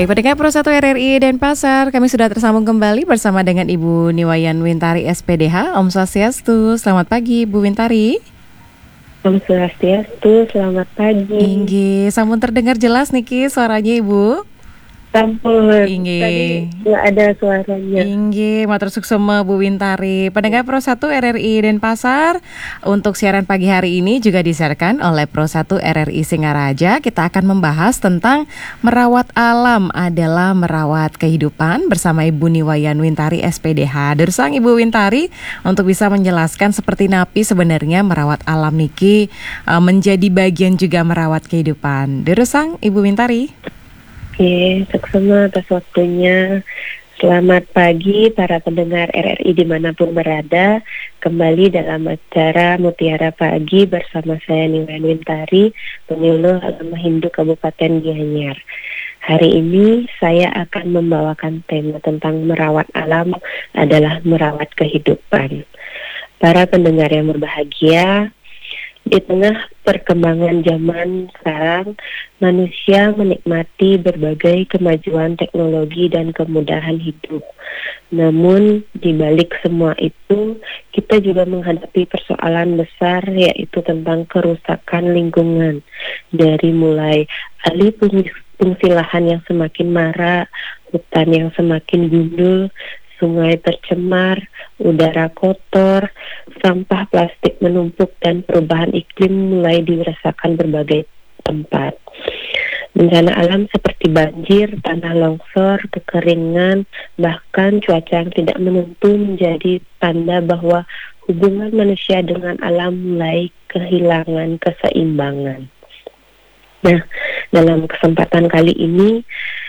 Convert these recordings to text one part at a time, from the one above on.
Baik, pendengar Pro 1 RRI Denpasar, kami sudah tersambung kembali bersama dengan Ibu Niwayan Wintari SPDH. Om Swastiastu, selamat pagi Bu Wintari. Om Swastiastu, selamat pagi. Inggih, sampun terdengar jelas niki suaranya Ibu. Sampun, Inggih. tadi nggak ada suaranya. Inggih, matur suksema Bu Wintari. Pendengar Pro 1 RRI Denpasar, untuk siaran pagi hari ini juga disiarkan oleh Pro 1 RRI Singaraja. Kita akan membahas tentang merawat alam adalah merawat kehidupan bersama Ibu Niwayan Wintari SPDH. Dersang Ibu Wintari untuk bisa menjelaskan seperti napi sebenarnya merawat alam niki menjadi bagian juga merawat kehidupan. Dersang Ibu Wintari. Oke, seksama atas waktunya. Selamat pagi para pendengar RRI dimanapun berada. Kembali dalam acara Mutiara Pagi bersama saya Niwayan Wintari, penyuluh agama Hindu Kabupaten Gianyar. Hari ini saya akan membawakan tema tentang merawat alam adalah merawat kehidupan. Para pendengar yang berbahagia, di tengah perkembangan zaman sekarang, manusia menikmati berbagai kemajuan teknologi dan kemudahan hidup. Namun, di balik semua itu, kita juga menghadapi persoalan besar, yaitu tentang kerusakan lingkungan. Dari mulai alih fungsi lahan yang semakin marak, hutan yang semakin gundul, sungai tercemar, udara kotor, sampah plastik menumpuk, dan perubahan iklim mulai dirasakan berbagai tempat. Bencana alam seperti banjir, tanah longsor, kekeringan, bahkan cuaca yang tidak menentu menjadi tanda bahwa hubungan manusia dengan alam mulai kehilangan keseimbangan. Nah, dalam kesempatan kali ini,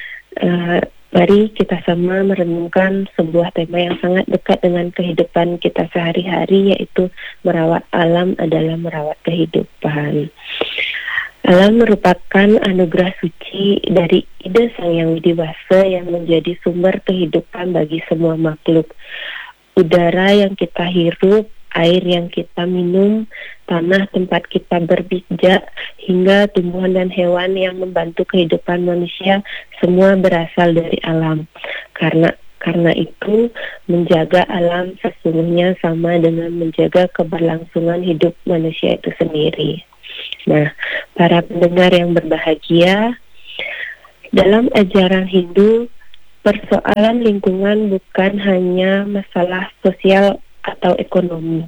mari kita sama merenungkan sebuah tema yang sangat dekat dengan kehidupan kita sehari-hari, yaitu merawat alam adalah merawat kehidupan. Alam merupakan anugerah suci dari ide Sang Yang Widi Wasa yang menjadi sumber kehidupan bagi semua makhluk. Udara yang kita hirup, air yang kita minum, tanah tempat kita berpijak, hingga tumbuhan dan hewan yang membantu kehidupan manusia, semua berasal dari alam. Karena itu, menjaga alam sesungguhnya sama dengan menjaga keberlangsungan hidup manusia itu sendiri. Nah, para pendengar yang berbahagia, dalam ajaran Hindu, persoalan lingkungan bukan hanya masalah sosial atau ekonomi,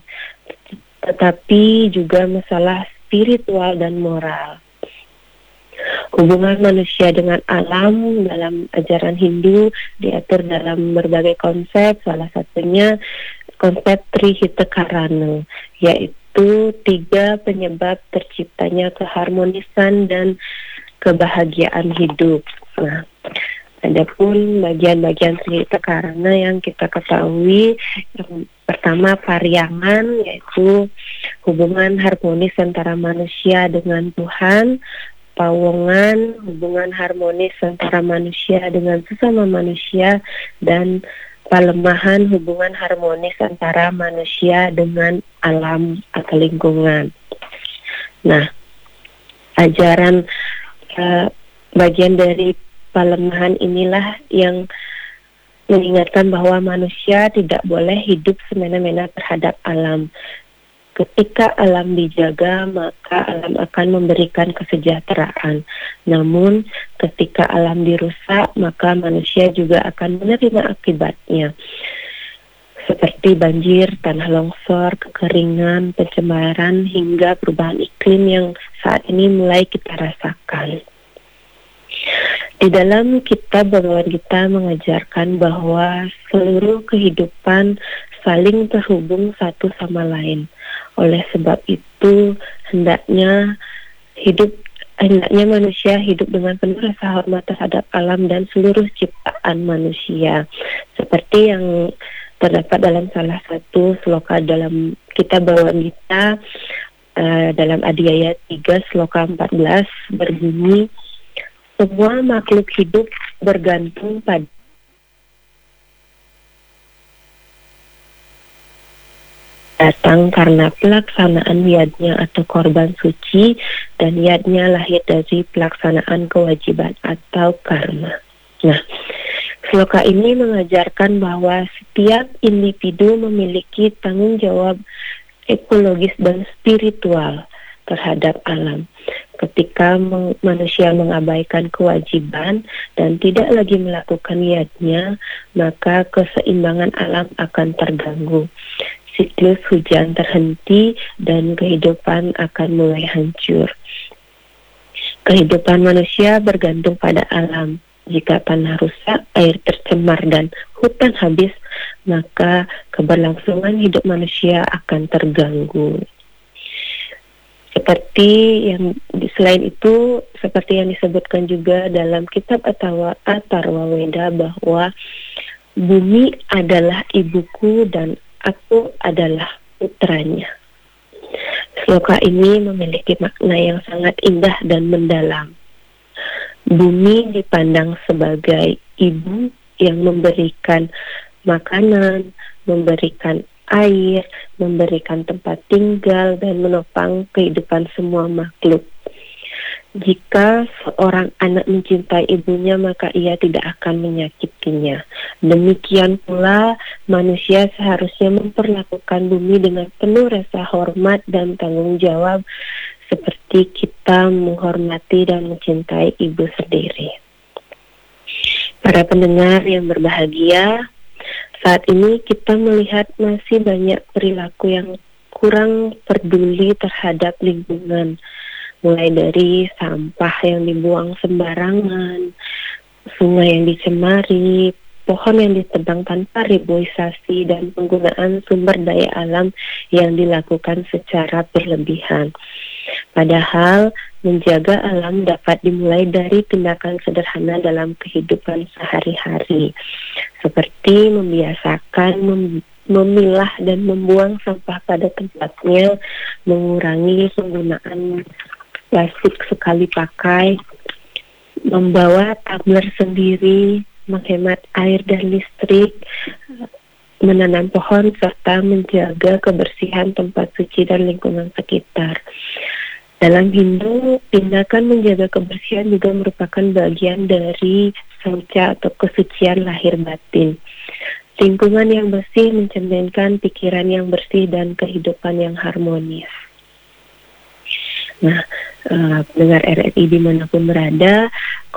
tetapi juga masalah spiritual dan moral. Hubungan manusia dengan alam dalam ajaran Hindu diatur dalam berbagai konsep, salah satunya konsep Trihitakarana, yaitu 3 penyebab terciptanya keharmonisan dan kebahagiaan hidup. Nah, adapun bagian-bagian Trihitakarana yang kita ketahui, yang pertama pariangan, yaitu hubungan harmonis antara manusia dengan Tuhan. Pawongan, hubungan harmonis antara manusia dengan sesama manusia. Dan palemahan, hubungan harmonis antara manusia dengan alam atau lingkungan. Nah, ajaran bagian dari palemahan inilah yang mengingatkan bahwa manusia tidak boleh hidup semena-mena terhadap alam. Ketika alam dijaga, maka alam akan memberikan kesejahteraan. Namun, ketika alam dirusak, maka manusia juga akan menerima akibatnya. Seperti banjir, tanah longsor, kekeringan, pencemaran, hingga perubahan iklim yang saat ini mulai kita rasakan. Di dalam kitab Bhagavad Gita mengajarkan bahwa seluruh kehidupan saling terhubung satu sama lain. Oleh sebab itu, hendaknya manusia hidup dengan penuh rasa hormat terhadap alam dan seluruh ciptaan manusia. Seperti yang terdapat dalam salah satu sloka dalam kitab Bhagavad Gita, dalam Adhyaya 3 sloka 14 berbunyi, semua makhluk hidup bergantung pada datang karena pelaksanaan yadnya atau korban suci, dan yadnya lahir dari pelaksanaan kewajiban atau karma. Nah, sloka ini mengajarkan bahwa setiap individu memiliki tanggung jawab ekologis dan spiritual terhadap alam. Ketika manusia mengabaikan kewajiban dan tidak lagi melakukan niatnya, maka keseimbangan alam akan terganggu. Siklus hujan terhenti dan kehidupan akan mulai hancur. Kehidupan manusia bergantung pada alam. Jika tanah rusak, air tercemar, dan hutan habis, maka keberlangsungan hidup manusia akan terganggu. Selain itu, seperti yang disebutkan juga dalam kitab Atharwa Weda bahwa bumi adalah ibuku dan aku adalah putranya. Sloka ini memiliki makna yang sangat indah dan mendalam. Bumi dipandang sebagai ibu yang memberikan makanan, memberikan air, memberikan tempat tinggal, dan menopang kehidupan semua makhluk. Jika seorang anak mencintai ibunya, maka ia tidak akan menyakitinya. Demikian pula, manusia seharusnya memperlakukan bumi dengan penuh rasa hormat dan tanggung jawab, seperti kita menghormati dan mencintai ibu sendiri. Para pendengar yang berbahagia, saat ini kita melihat masih banyak perilaku yang kurang peduli terhadap lingkungan, mulai dari sampah yang dibuang sembarangan, sungai yang dicemari, pohon yang ditebang tanpa reboisasi, dan penggunaan sumber daya alam yang dilakukan secara berlebihan. Padahal menjaga alam dapat dimulai dari tindakan sederhana dalam kehidupan sehari-hari, seperti membiasakan memilah dan membuang sampah pada tempatnya, mengurangi penggunaan plastik sekali pakai, membawa tumbler sendiri, menghemat air dan listrik, menanam pohon, serta menjaga kebersihan tempat suci dan lingkungan sekitar. Dalam Hindu, tindakan menjaga kebersihan juga merupakan bagian dari sauca atau kesucian lahir batin. Lingkungan yang bersih mencerminkan pikiran yang bersih dan kehidupan yang harmonis. Nah, pendengar RRI dimanapun berada,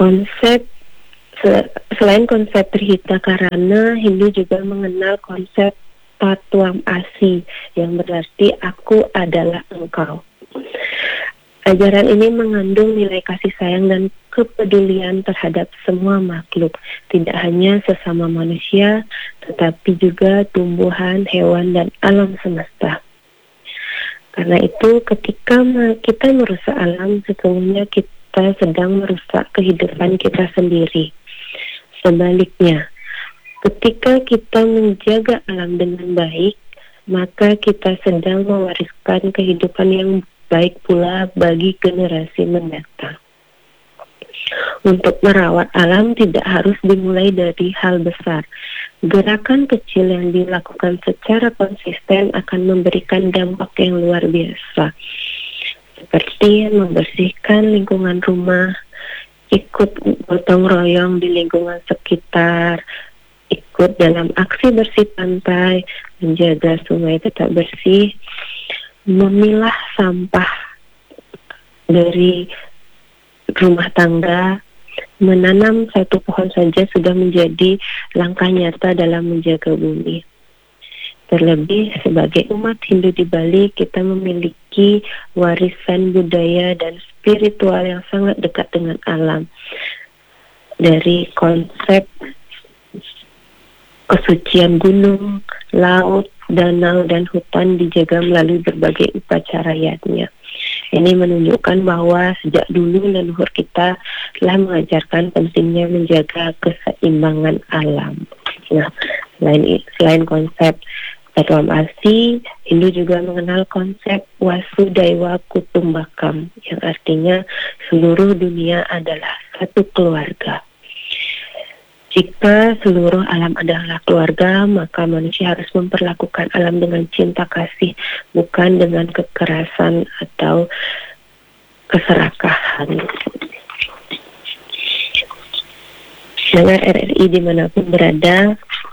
selain konsep Trihita Karana, Hindu juga mengenal konsep Tatwam Asi, yang berarti aku adalah engkau. Ajaran ini mengandung nilai kasih sayang dan kepedulian terhadap semua makhluk, tidak hanya sesama manusia, tetapi juga tumbuhan, hewan, dan alam semesta. Karena itu, ketika kita merusak alam, sesungguhnya kita sedang merusak kehidupan kita sendiri. Sebaliknya, ketika kita menjaga alam dengan baik, maka kita sedang mewariskan kehidupan yang baik pula bagi generasi mendatang. Untuk merawat alam tidak harus dimulai dari hal besar. Gerakan kecil yang dilakukan secara konsisten akan memberikan dampak yang luar biasa. Seperti membersihkan lingkungan rumah, ikut gotong royong di lingkungan sekitar, ikut dalam aksi bersih pantai, menjaga sungai tetap bersih, memilah sampah dari rumah tangga, menanam satu pohon saja sudah menjadi langkah nyata dalam menjaga bumi. Terlebih sebagai umat Hindu di Bali, kita memiliki warisan budaya dan spiritual yang sangat dekat dengan alam. Dari konsep kesucian gunung, laut, danau, dan hutan dijaga melalui berbagai upacara yatnya. Ini menunjukkan bahwa sejak dulu leluhur kita telah mengajarkan pentingnya menjaga keseimbangan alam. Nah, selain konsep Tatwam Asi, Hindu juga mengenal konsep Wasudaiwa Kutumbakam, yang artinya seluruh dunia adalah satu keluarga. Jika seluruh alam adalah keluarga, maka manusia harus memperlakukan alam dengan cinta kasih, bukan dengan kekerasan atau keserakahan. Dengar RRI dimanapun berada,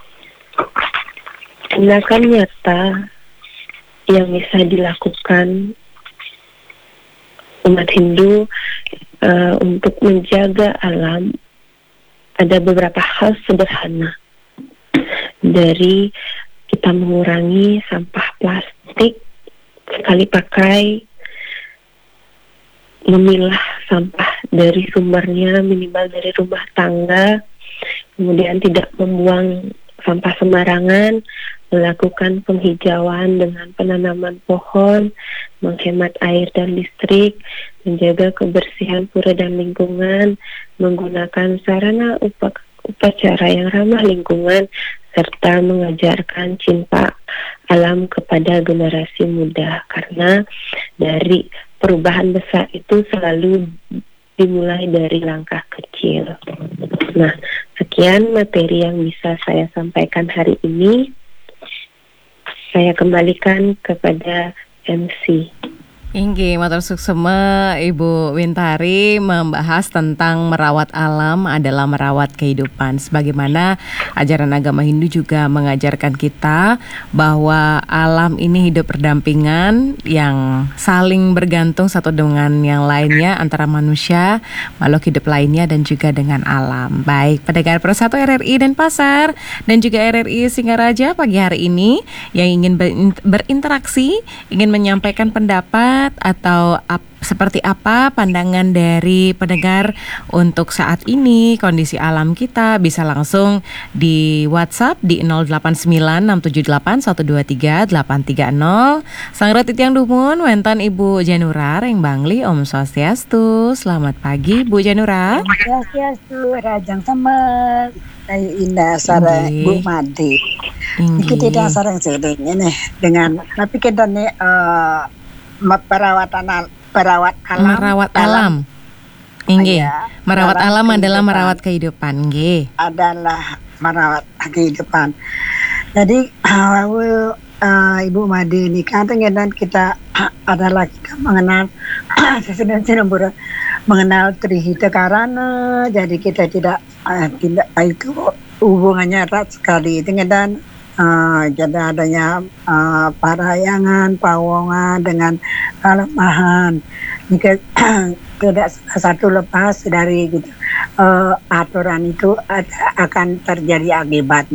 tindakan nyata yang bisa dilakukan umat Hindu untuk menjaga alam, ada beberapa hal sederhana, dari kita mengurangi sampah plastik sekali pakai, memilah sampah dari sumbernya minimal dari rumah tangga, kemudian tidak membuang sampah sembarangan, melakukan penghijauan dengan penanaman pohon, menghemat air dan listrik, menjaga kebersihan pura dan lingkungan, menggunakan sarana upacara yang ramah lingkungan, serta mengajarkan cinta alam kepada generasi muda. Karena dari perubahan besar itu selalu dimulai dari langkah kecil. Nah, sekian materi yang bisa saya sampaikan hari ini. Saya kembalikan kepada MC. Inggih, matur suksema Ibu Wintari membahas tentang merawat alam adalah merawat kehidupan. Sebagaimana ajaran agama Hindu juga mengajarkan kita bahwa alam ini hidup berdampingan yang saling bergantung satu dengan yang lainnya antara manusia, makhluk hidup lainnya dan juga dengan alam. Baik, pendengar Pro 1 RRI Denpasar dan juga RRI Singaraja pagi hari ini yang ingin berinteraksi, ingin menyampaikan pendapat atau seperti apa pandangan dari pendengar untuk saat ini kondisi alam kita, bisa langsung di WhatsApp di 089678123830. Sangrat Titiang Dumun wenten Ibu Janura Reng Bangli Om Swastiastu. Selamat pagi Bu Janura. Swastiastu Rajang Semet. Ayo indah sarang Bu Madi. Kita tidak sarang sedenya nih dengan tapi kita nih merawat alam. Inggih. Merawat alam adalah merawat kehidupan, nggih. Adalah merawat kehidupan. Jadi Ibu Madi ini katanya kita adalah kita mengenal sebenarnya mengenal Trihita Karana. Jadi kita tidak itu hubungannya erat sekali dengan jadi adanya parayangan, pawongan dengan kelemahan. Jika tidak satu lepas dari gitu, aturan itu akan terjadi akibatnya.